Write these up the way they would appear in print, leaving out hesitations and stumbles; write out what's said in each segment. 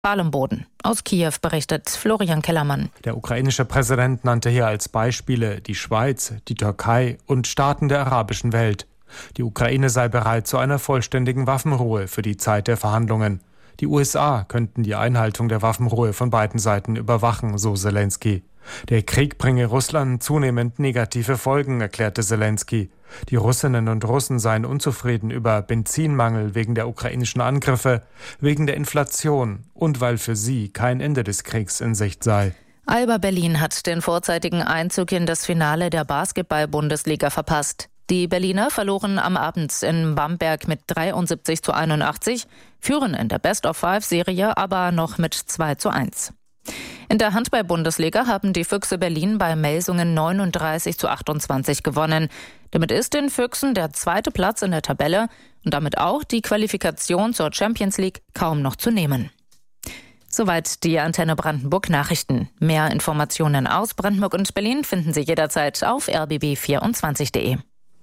Boden. Aus Kiew berichtet Florian Kellermann. Der ukrainische Präsident nannte hier als Beispiele die Schweiz, die Türkei und Staaten der arabischen Welt. Die Ukraine sei bereit zu einer vollständigen Waffenruhe für die Zeit der Verhandlungen. Die USA könnten die Einhaltung der Waffenruhe von beiden Seiten überwachen, so Selensky. Der Krieg bringe Russland zunehmend negative Folgen, erklärte Selensky. Die Russinnen und Russen seien unzufrieden über Benzinmangel wegen der ukrainischen Angriffe, wegen der Inflation und weil für sie kein Ende des Kriegs in Sicht sei. Alba Berlin hat den vorzeitigen Einzug in das Finale der Basketball-Bundesliga verpasst. Die Berliner verloren am Abend in Bamberg mit 73:81, führen in der Best-of-Five-Serie aber noch mit 2:1. In der Handball-Bundesliga haben die Füchse Berlin bei Melsungen 39:28 gewonnen. Damit ist den Füchsen der zweite Platz in der Tabelle und damit auch die Qualifikation zur Champions League kaum noch zu nehmen. Soweit die Antenne Brandenburg Nachrichten. Mehr Informationen aus Brandenburg und Berlin finden Sie jederzeit auf rbb24.de.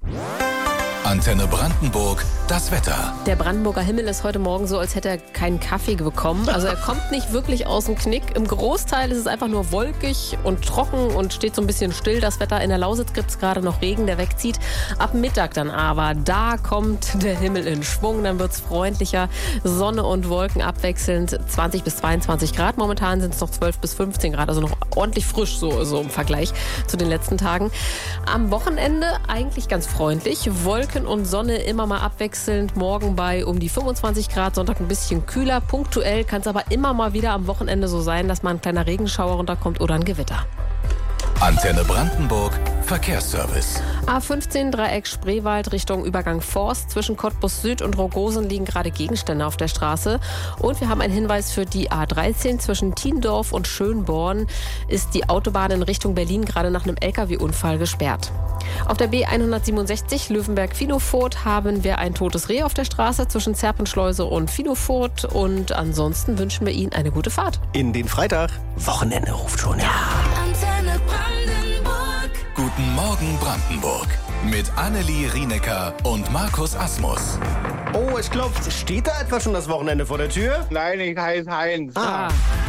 Antenne Brandenburg, das Wetter. Der Brandenburger Himmel ist heute Morgen so, als hätte er keinen Kaffee bekommen. Also er kommt nicht wirklich aus dem Knick. Im Großteil ist es einfach nur wolkig und trocken und steht so ein bisschen still. Das Wetter in der Lausitz gibt es gerade noch Regen, der wegzieht. Ab Mittag dann aber, da kommt der Himmel in Schwung. Dann wird es freundlicher. Sonne und Wolken abwechselnd. 20 bis 22 Grad. Momentan sind es noch 12 bis 15 Grad. Also noch ordentlich frisch so im Vergleich zu den letzten Tagen. Am Wochenende eigentlich ganz freundlich. Wolken und Sonne immer mal abwechselnd. Morgen bei um die 25 Grad, Sonntag ein bisschen kühler. Punktuell kann es aber immer mal wieder am Wochenende so sein, dass mal ein kleiner Regenschauer runterkommt oder ein Gewitter. Antenne Brandenburg, Verkehrsservice. A15 Dreieck Spreewald Richtung Übergang Forst. Zwischen Cottbus Süd und Rogosen liegen gerade Gegenstände auf der Straße. Und wir haben einen Hinweis für die A13 zwischen Thiendorf und Schönborn ist die Autobahn in Richtung Berlin gerade nach einem LKW-Unfall gesperrt. Auf der B167 Löwenberg-Finofurt haben wir ein totes Reh auf der Straße zwischen Zerpenschleuse und Finofurt. Und ansonsten wünschen wir Ihnen eine gute Fahrt. In den Freitag. Wochenende ruft schon. Ja. Antenne Brandenburg. Guten Morgen Brandenburg. Mit Annelie Rienecker und Markus Asmus. Oh, es klopft. Steht da etwa schon das Wochenende vor der Tür? Nein, ich heiße Heinz. Ah.